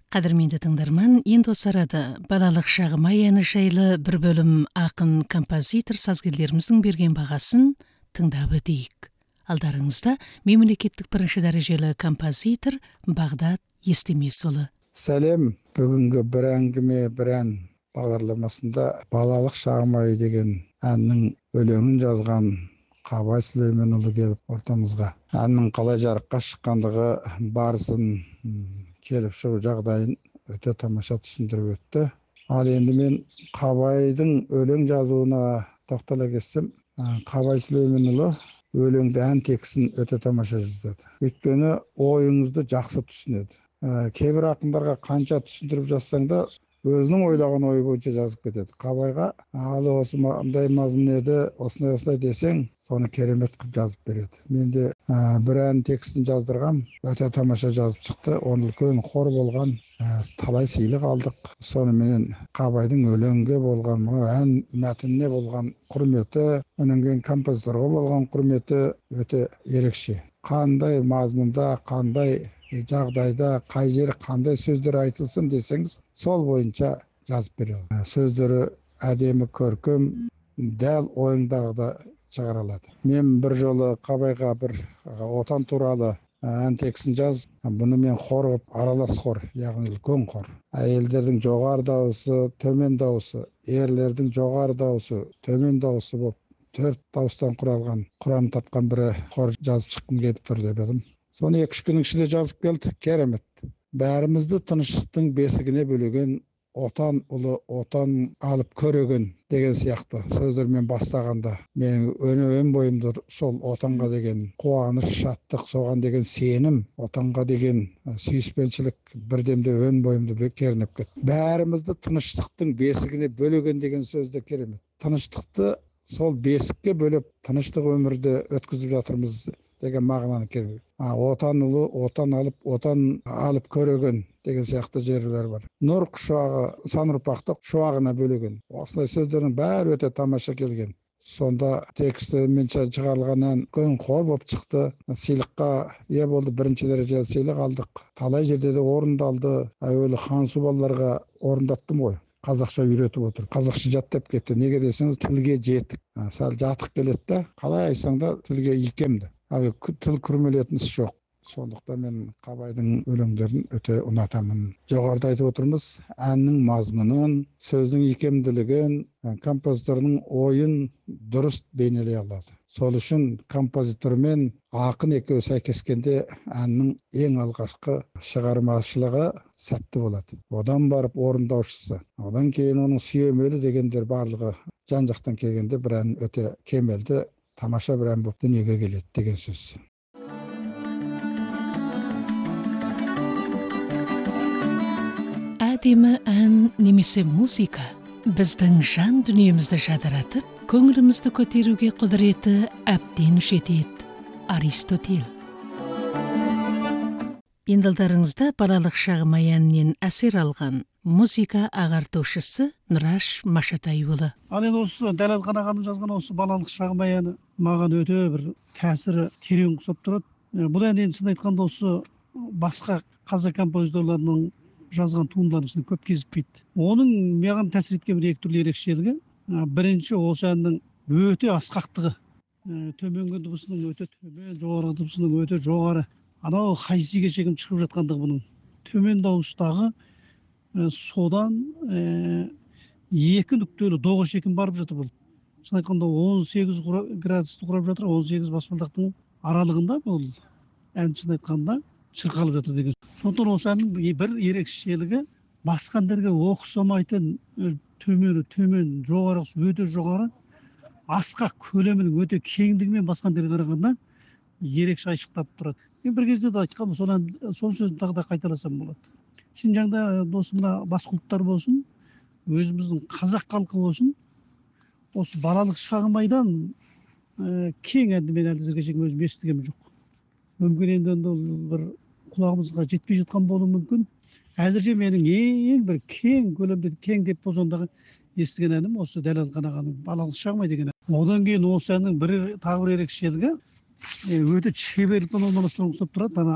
Қадірменді тыңдарман, енді осы арада балалық шағым аяны жайлы бір бөлім ақын композитор сазгерлеріміздің берген бағасын тыңдап өтейік. Алдарыңызда мемлекеттік бірінші дәрежелі композитор Бағдат Естемесұлы. Сәлем, бүгінгі бір әңгіме, бір ән бағдарламасында балалық шағым айы деген әннің өлеңін жазған Қабай Сүлейменұлы келіп ортамызға. Әннің қалай жарыққа шыққандығы, барысын, келіп шығу жағдайын өте тамаша түсіндіріп өтті. Ал енді мен Қабайдың өлең жазуына тоқтала кетсем, Қабай Сүлейменұлы өлеңді ән текстін өте тамаша жазады. Өйткені ойыңызды жақсы түсінеді. Кейбір ақындарға қанша түсіндіріп жазсаң да, өзінің ойлаған ойы бойынша жазып кетеді. Қабайға алы осы мындай мазмұн еді, осындай десең, соны керемет қылып жазып береді. Мен де бір ән текстін жаздырғам, өте тамаша жазып шықты. Оны үлкен хор болған, талай сыйлық алдық. Сонымен Қабайдың өлеңге болған, ән мәтініне болған құрметі, онан кейін композиторға болған құрметі өте ерекше. Қандай мазмұнда, қандай жағдайда, қай жері қандай сөздер айтылсын десеңіз, сол бойынша жазып береді. Сөздері әдемі, көркем, дәл ойыңдағыда шығара алады. Мен бір жолы Қабайға бір отан туралы ән текстін жаз. Бұны мен хор қылып, аралас хор, яғни үлкен хор. Әйелдердің жоғары дауысы, төмен дауысы, ерлердің жоғары дауысы, төмен дауысы болып, 4 дауыстан құралған, құрам тапқан бір хор жазып шыққым келіп тұр деп едім. Соны 2-3 күннің ішінде жазып келді, керемет. Бәрімізді тыныштықтың бесігіне бөлеген, отан ұлы, отан алып көреген деген сияқты сөздермен бастағанда, менің өн бойымда сол отанға деген қуаныш, шаттық, соған деген сенім, отанға деген сүйіспеншілік бірдемде өн бойымды кернеп кетті. Бәрімізді тыныштықтың бесігіне бөлеген деген сөзді керемет. Тыныштықты сол бесікке бөліп, тыныштық өмірді өткізіп жатырмыз деген мағынаны керемет. Отан ұлы, отан алып көреген деген сияқты жерлер бар. Нұр құшағы, сан ұрпақты шуағына бөлеген. Осындай сөздердің бәрі өте тамаша келген. Сонда текстімен шығарылған ән үлкен хор болып шықты. Сыйлыққа ие болды, 1-ші дәрежелі сыйлық алдық. Талай жерде де орындалды. Әуелі Хансу балаларға орындаттым ғой. Қазақша үйретіп отыр. Қазақша жаттап кетті. Неге десеңіз, тілге жетік. Сәл жатық келеді да, қалай айтсаң да тілге икемді. Тіл күрмелетін іс жоқ. Сондықтан мен Қабайдың өлеңдерін өте ұнатамын. Жоғарыда айтып отырмыз, әннің мазмұнын, сөздің икемділігін, композиторның ойын дұрыс бейнелей алады. Сол үшін композитор мен ақын екеуі сәйкескенде әннің ең алғашқы шығармашылығы сәтті болады. Одан барып орындаушысы, одан кейін оның сүйемелі дегендер барлығы жан-жақтан келгенде бір ән өте кемелді, тамаша бір ән болып дүниеге келеді деген сөз. Әдемі ән немесе музыка біздің жан дүниемізді жадыратып, көңілімізді көтеруге құдіреті әбден жетеді. Аристотель. Енді алдарыңызда балалық шағым әнінен әсер алған музыка ағартушысы Нұраш Машатайұлы. Ал енді осы Дәлелхан ағаның жазған осы балалық шағым әні маған өте бір тәсірі терең ұқсап тұрады. Бұл ән енді шын айтқанда осы басқа қазақ композиторларының жазған туындылардың ішінде көп кездеспейді. Оның маған тәсір еткен бір екі түрлі ерекшелігі. Бірінші, осы әннің өте асқақтығы. Төменгі дыбысының өте төмен, жоғарғы дыбысының өте жоғары. Анау хайсиге шегім шығып жатқандығы бұның. Төмен дауыстағы содан 2 нүктелі доға шекім барып жатыр бұл. Шын айтқанда 18 градусты құрап жатыр, 18 баспалдақтың аралығында бұл ән шын айтқанда шырқалып жатыр деген. Сондықтан осы әннің бір ерекшелігі басқа әндерге ұқсамайтын төмен, жоғарғы өте жоғары, асқақ көлемінің өте кеңдігімен басқа әндерге қарағанда ерекше айшықтап тұрады. Мен бір кезде де айтқам, сол сөзін тағы да қайталасам болады. Шинжаңда осы мына басқа ұлттар болсын, өзіміздің қазақ халқы болсын, осы балалық шағым айдан кең әнді мен әлі зірге өзім естігем жоқ. Мүмкін енді бір құлағымызға жетпей жатқан болуы мүмкін. Әзірше менің ең бір кең көлемде, кең деп бозондағы естіген әнім осы Дәлелхан ағаның балалық шағым ай деген ән. Одан кейін осы әннің тағы бір ерекшелігі өте шеберлікпен орналастыруға ұқсап тұрады. Ана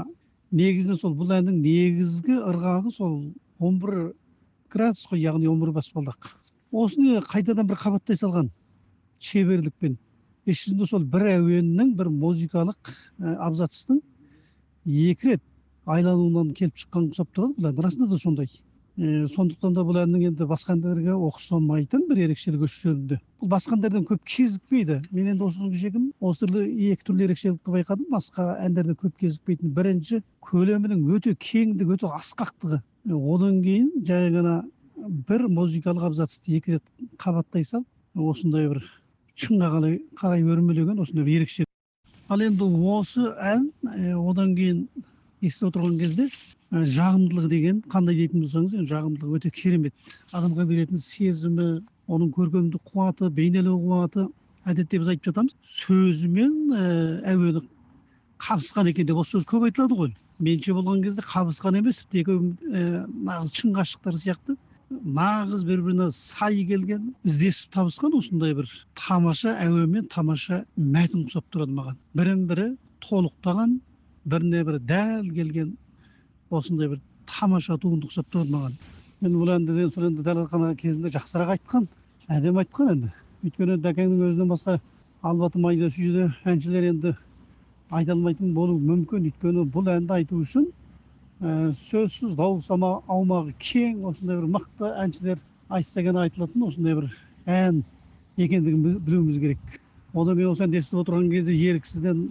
негізінен сол бұл әннің негізгі ырғағы сол 11 градус қой, яғни 11 баспалдақ. Осыны қайтадан бір қабаттай салған шеберлікпен. Іс жүзінде сол бір әуеннің, бір музыкалық абзацтың 2 рет айлануынан келіп шыққан ұқсап тұрады. Бұл ән расында да сондай. Сондықтан да бұл әннің енді басқа әндерге ұқсамайтын бір ерекшелігі осы жерінде. Бұл басқа әндерден көп кезікпейді. Мен енді осыған кешегім осы екі түрлі ерекшелікті байқадым. Басқа әндерде көп кезікпейтін. Бірінші, көлемінің өте кеңдігі, өте асқақтығы. Одан кейін жай ғана бір музыкалық абзацты 2 рет қабаттай салып, осындай бір шыңға қарай өрмелеген осындай бір ерекше. Ал енді осы ән одан кейін естіп отырған кезде жағымдылығы деген қандай дейтін болсаңыз, жағымдылығы өте керемет. Адамға беретін сезімі, оның көркемдік қуаты, бейнелеу қуаты, әдетте біз айтып жатамыз, сөзімен әуені қабысқан екен деп. Осы сөз көп айтылады ғой. Менше болған кезде қабысқан емес, екеуі нағыз шын ғашықтар сияқты, нағыз бір-біріне сай келген, іздесіп табысқан осындай бір тамаша әуенмен тамаша мәтін ұқсап тұрады маған. Бірін-бірі толықтаған, біріне бір дәл келген осындай бір тамаша туынды ұқсап тұрады маған. Мен бұл әнді енді дәл кезінде жақсырақ айтқан, әдемі айтқан енді. Өйткені Дәкеңнің өзінен басқа Албаты Майда Сүйді әншілер енді айта алмайтын болуы мүмкін. Өйткені бұл әнді айту үшін сөзсіз дауысама аумағы кең, осындай бір мықты әншілер айтса ғана айтылатын осындай бір ән екендігін білуіміз керек. Одан мен осы әнді естіп отырған кезде еріксізден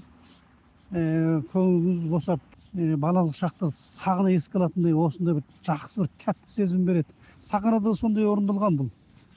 көңіліңіз босап, балалық шақты сағына еске алатындай осындай бір жақсы бір тәтті сезім береді. Сахарада сондай орындалған бұл.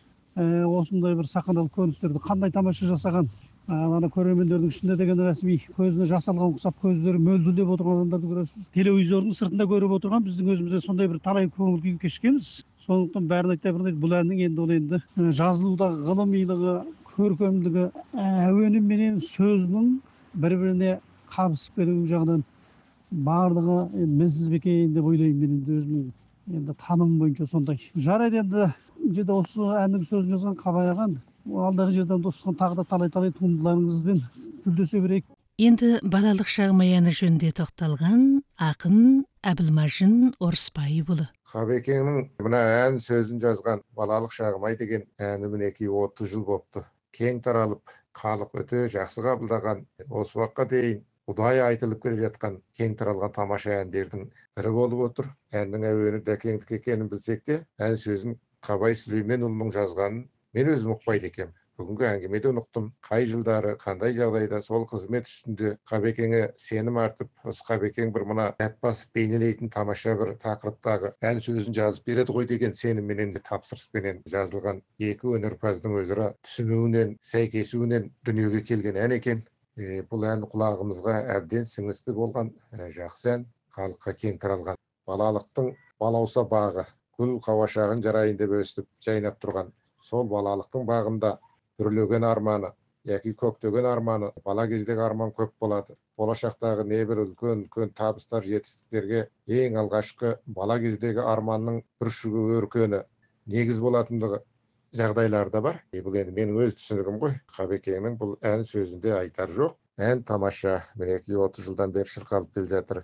Осындай бір сахаралық көріністерді қандай тамаша жасаған. Ана көрермендердің ішінде деген рәсми көзіне жас алған ұқсап көздері мөлділдеп отырған адамдарды көресіз. Телевизордың сыртында көріп отырған біздің өзімізде сондай бір талай көңіл күй кешкенбіз. Сондықтан бәрін айта бермейді, бұл әннің енді жазылудағы ғылымилығы, көркемдігі, әуені менен сөзінің бір-біріне қабысып кетуі жағынан барлығы мінсіз бе екен деп ойлаймын. Мен өзімнің енді таным бойынша сондай. Жарайды, енді жерде осы әннің сөзін жазған Қабай ағаң, алдағы жерден достыққан тағы да талай туындыларыңызбен жүлдесе берейік. Енді балалық шағым аяны жөнінде тоқталған ақын Әбілмажын Орысбайұлы. Қабекеңнің мына ән сөзін жазған балалық шағым ай деген әні мінекей 30 жыл болыпты. Кең таралып, халық өте жақсы қабылдаған, осы уақытқа дейін ұдайы айтылып келе жатқан кең таралған тамаша әндердің бірі болып отыр. Әннің әуені Дәкеңдікі екенін білсек те, ән сөзін Қабай Сүлейменұлының жазғанын мен өзім ұқпайды екенмін. Бүгінгі әңгімеде ұқтым. Қай жылдары, қандай жағдайда сол қызмет үстінде Қабекеңе сенім артып, осы Қабекең бір мына дәп басып бейнелейтін тамаша бір тақырыптағы ән сөзін жазып береді ғой деген сенімменен тапсырыспенен жазылған екі өнерпаздың өзара түсінуінен, сәйкесуінен дүниеге келген ән екен. Бұл ән құлағымызға әбден сіңісті болған жақсы ән, халыққа кең таралған. Балалықтың балауса бағы, гүл қауашағын жарайын деп өстіп жайнап тұрған сол балалықтың бағында үрлеген арманы, яки көктеген арманы, бала кездегі арман көп болады. Болашақтағы небір үлкен табыстар, жетістіктерге ең алғашқы бала кездегі арманның бүршігі өркені негіз болатындығы жағдайларда бар. Бұл енді менің өз түсінігім ғой. Қабекеңнің бұл ән сөзінде айтар жоқ. Ән тамаша, мінекей 30 жылдан бері шырқалып келе жатыр.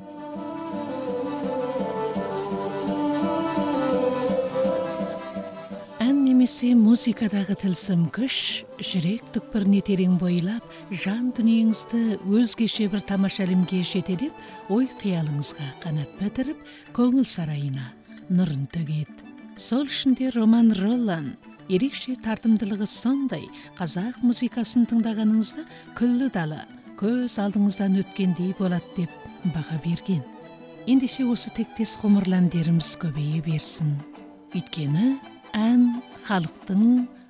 Немесе музыкадағы тылсым күш, жүрек түкпіріне терең бойлап, жан дүниеңізді өзгеше бір тамаша әлемге жетелеп, ой қиялыңызға қанат бітіріп, көңіл сарайына нұрын төгеді. Сол үшінде Роман Роллан ерекше тартымдылығы сондай, қазақ музыкасын тыңдағаныңызда күллі дала көз алдыңыздан өткендей болады деп баға берген. Ендеше осы тектес ғұмырландеріміз көбейе берсін. Өйткені ән халықтың